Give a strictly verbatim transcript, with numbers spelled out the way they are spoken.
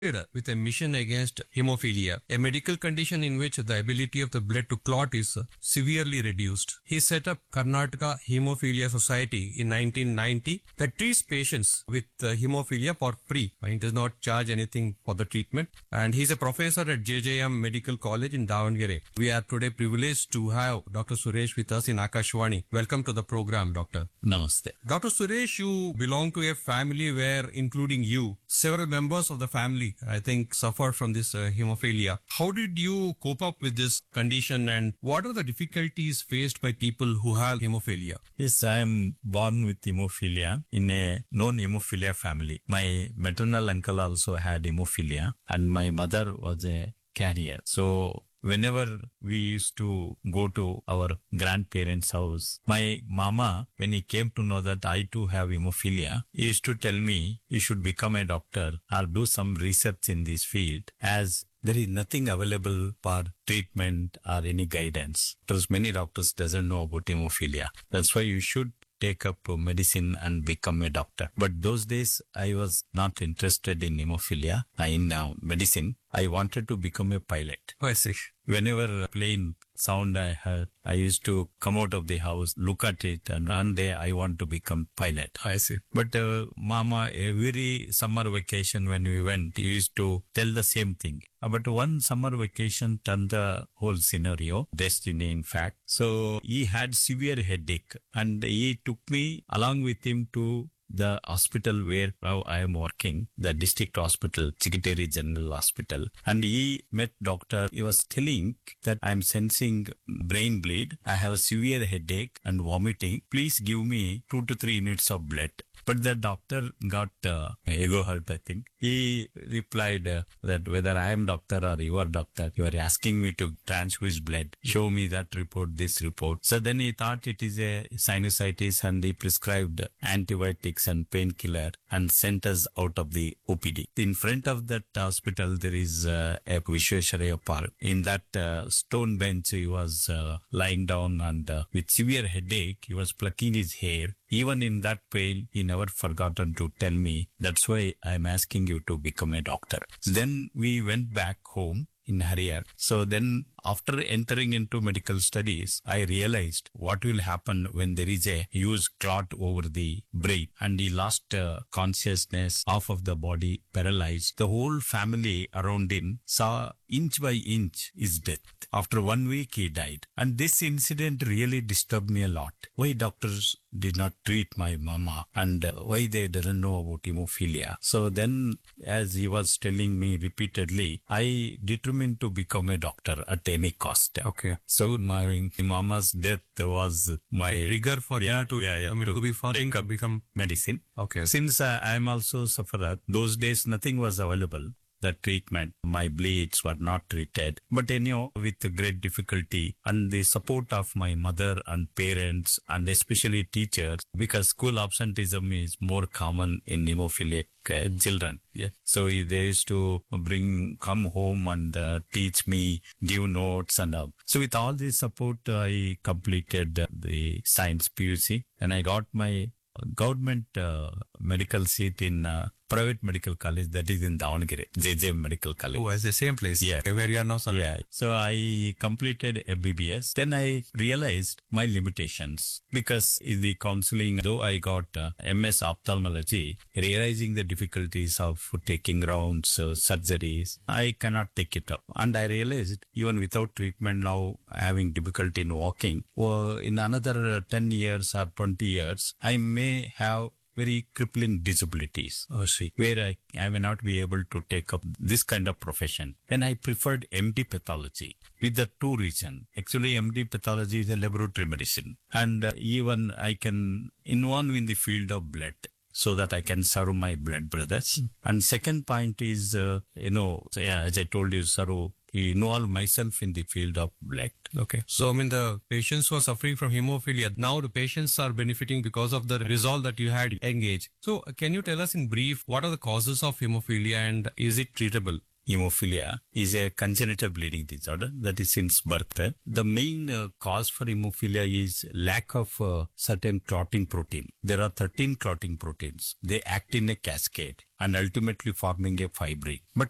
with a mission against hemophilia, a medical condition in which the ability of the blood to clot is severely reduced. He set up Karnataka Hemophilia Society in nineteen ninety that treats patients with uh, hemophilia for free. He does not charge anything for the treatment. And he's a professor at J J M Medical College in Davangere. We are today privileged to have Doctor Suresh with us in Akashwani. Welcome to the program, Doctor. Namaste. Doctor Suresh, you belong to a family where, including you, several members of the family, I think, suffer from this uh, hemophilia. How did you cope up with this condition, and what are the difficulties faced by people who have hemophilia? Yes, I am born with hemophilia in a non-hemophilia family. My maternal uncle also had hemophilia, and my mother was a carrier. So whenever we used to go to our grandparents' house, my mama, when he came to know that I too have hemophilia, he used to tell me, you should become a doctor or do some research in this field, as there is nothing available for treatment or any guidance. Because many doctors doesn't know about hemophilia. That's why you should take up medicine and become a doctor. But those days, I was not interested in hemophilia, in uh, medicine. I wanted to become a pilot. Oh, I see. Whenever a plane sound I heard, I used to come out of the house, look at it, and one day I want to become pilot. I see. But uh, Mama, every summer vacation when we went, he used to tell the same thing. Uh, But one summer vacation turned the whole scenario, destiny in fact. So he had severe headache, and he took me along with him to the hospital where now I am working, the district hospital, Chikateri General Hospital. And he met doctor. He was telling that I am sensing brain bleed. I have a severe headache and vomiting. Please give me two to three units of blood. But the doctor got uh, ego hurt, I think. He replied uh, that whether I am doctor or you are doctor, you are asking me to transfuse blood. Show me that report, this report. So then he thought it is a sinusitis, and he prescribed antibiotics and painkiller and sent us out of the O P D. In front of that hospital, there is uh, a Vishwesharaya Park. In that uh, stone bench, he was uh, lying down, and uh, with severe headache, he was plucking his hair. Even in that pain, he never forgotten to tell me, that's why I'm asking you to become a doctor. Then we went back home in Harihar. So then after entering into medical studies, I realized what will happen when there is a huge clot over the brain, and he lost uh, consciousness, half of the body paralyzed. The whole family around him saw inch by inch his death. After one week, he died. And this incident really disturbed me a lot. Why doctors did not treat my mama, and uh, why they didn't know about hemophilia. So then, as he was telling me repeatedly, I determined to become a doctor at any cost. Okay. So my mama's death was my trigger for yeah to yeah, yeah, To be for take up become medicine. okay. Since uh, I am also sufferer, those days nothing was available. The treatment, my bleeds were not treated. But anyhow, with great difficulty and the support of my mother and parents, and especially teachers, because school absenteeism is more common in hemophiliac uh, children. Yeah. So they used to bring, come home and uh, teach me, give notes and all. So with all this support, I completed uh, the science P U C, and I got my government uh, medical seat in uh, private medical college, that is in Davangere, J J M Medical College. Oh, it's the same place. Yeah. Where you are now, sir. Yeah. So I completed M B B S. Then I realized my limitations, because in the counseling, though I got uh, M S ophthalmology, realizing the difficulties of taking rounds, uh, surgeries, I cannot take it up. And I realized even without treatment now, having difficulty in walking, well, in another ten years or twenty years, I may have very crippling disabilities. Oh, see. Where I, I may not be able to take up this kind of profession. Then I preferred M D pathology with the two reasons. Actually, M D pathology is a laboratory medicine. And uh, even I can involve in the field of blood, so that I can serve my blood brothers. Mm. And second point is, uh, you know, so yeah, as I told you, serve, involve myself in the field of blood. Okay. So, I mean, the patients who are suffering from hemophilia, now the patients are benefiting because of the resolve that you had young age. So, uh, can you tell us in brief, what are the causes of hemophilia and is it treatable? Hemophilia is a congenital bleeding disorder that is since birth. The main uh, cause for hemophilia is lack of uh, certain clotting protein. There are thirteen clotting proteins. They act in a cascade and ultimately forming a fibrin. But